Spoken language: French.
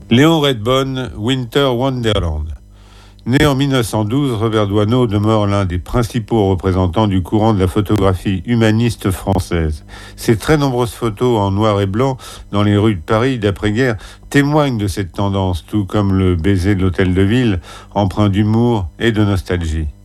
Léon Redbone, Winter Wonderland. Né en 1912, Robert Doisneau demeure l'un des principaux représentants du courant de la photographie humaniste française. Ses très nombreuses photos en noir et blanc dans les rues de Paris d'après-guerre témoignent de cette tendance, tout comme le baiser de l'hôtel de ville, empreint d'humour et de nostalgie.